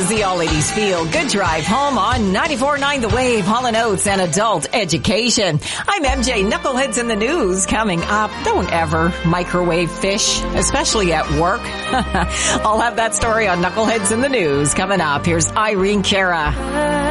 is the All Ladies Feel Good Drive home on 94.9 The Wave, Hall & Oates, and Adult Education. I'm MJ. Knuckleheads in the news coming up. Don't ever microwave fish, especially at work. I'll have that story on Knuckleheads in the news coming up. Here's Irene Cara.